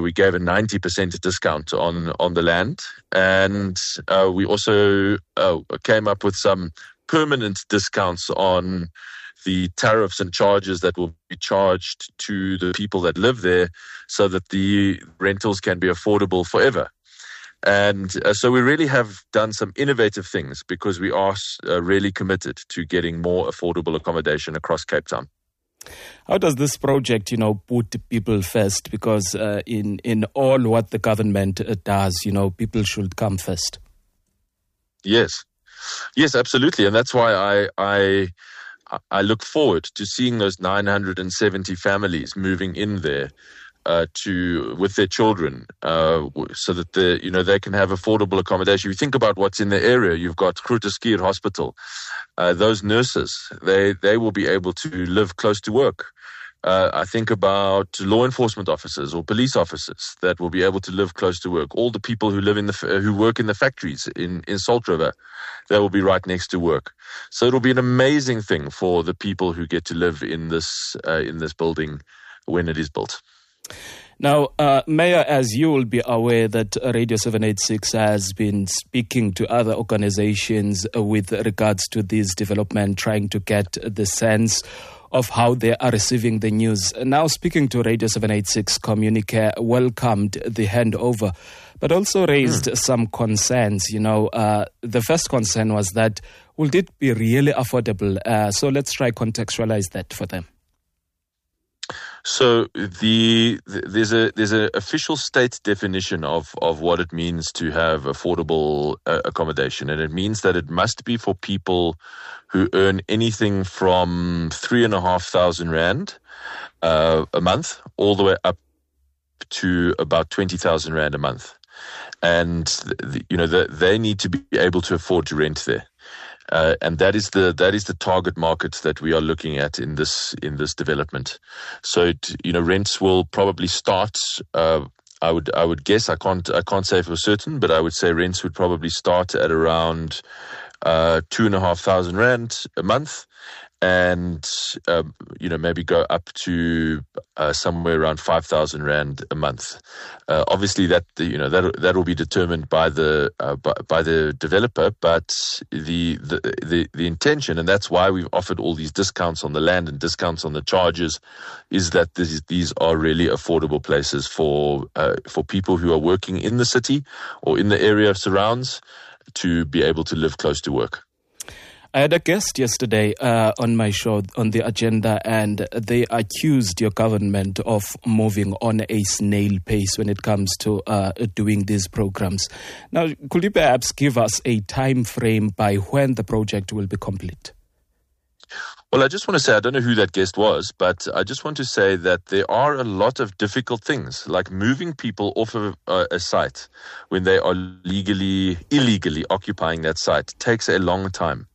we gave a 90% discount on the land. And we also came up with some permanent discounts on the tariffs and charges that will be charged to the people that live there so that the rentals can be affordable forever. And so we really have done some innovative things because we are really committed to getting more affordable accommodation across Cape Town. How does this project, put people first? Because in all what the government does, people should come first. Yes, absolutely. And that's why I look forward to seeing those 970 families moving in there with their children, so that they can have affordable accommodation. You think about what's in the area. You've got Groote Schuur Hospital. Those nurses, they will be able to live close to work. I think about law enforcement officers or police officers that will be able to live close to work. All the people who live who work in the factories in Salt River, they will be right next to work. So it'll be an amazing thing for the people who get to live in this building when it is built. Now, Mayor, as you will be aware that Radio 786 has been speaking to other organizations with regards to this development, trying to get the sense of how they are receiving the news. Now, speaking to Radio 786, Communicare welcomed the handover, but also raised some concerns. The first concern was that, will it be really affordable? So let's try contextualize that for them. So there's a official state definition of what it means to have affordable accommodation, and it means that it must be for people who earn anything from 3,500 rand a month all the way up to about 20,000 rand a month, and they need to be able to afford to rent there. And that is the target market that we are looking at in this development. So rents will probably start. I would guess, I can't say for certain, but I would say rents would probably start at around 2,500 rand a month, and maybe go up to somewhere around 5,000 rand a month. Obviously, that will be determined by the developer, but the intention, and that's why we've offered all these discounts on the land and discounts on the charges, is that these are really affordable places for people who are working in the city or in the area of surrounds to be able to live close to work. I had a guest yesterday on my show on the agenda, and they accused your government of moving on a snail pace when it comes to doing these programs. Now, could you perhaps give us a time frame by when the project will be complete? Well, I just want to say, I don't know who that guest was, but I just want to say that there are a lot of difficult things, like moving people off of a site when they are illegally occupying that site. It takes a long time.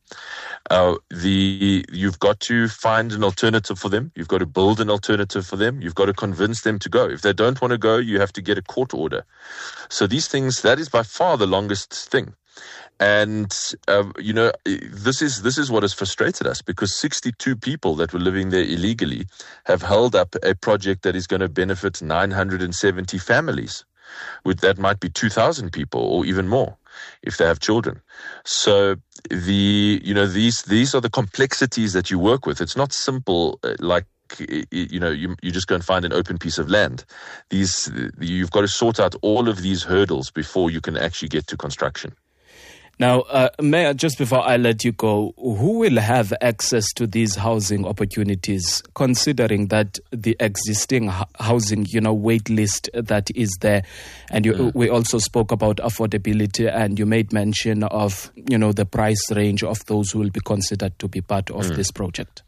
You've got to find an alternative for them. You've got to build an alternative for them. You've got to convince them to go. If they don't want to go, you have to get a court order. So these things, that is by far the longest thing. And, this is what has frustrated us, because 62 people that were living there illegally have held up a project that is going to benefit 970 families. That might be 2,000 people or even more if they have children. So these are the complexities that you work with. It's not simple like, you just go and find an open piece of land. You've got to sort out all of these hurdles before you can actually get to construction. Now, Mayor, just before I let you go, who will have access to these housing opportunities, considering that the existing housing, wait list that is there? And we also spoke about affordability, and you made mention of, the price range of those who will be considered to be part of this project.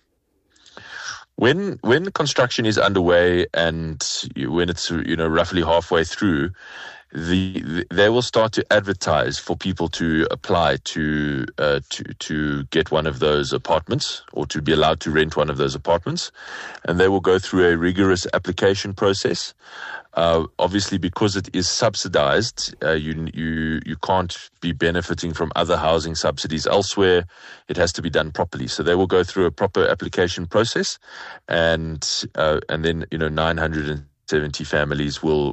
When construction is underway and when it's roughly halfway through, they will start to advertise for people to apply to get one of those apartments, or to be allowed to rent one of those apartments, and they will go through a rigorous application process. Obviously, because it is subsidized, you can't be benefiting from other housing subsidies elsewhere. It has to be done properly. So they will go through a proper application process, and then 970 families will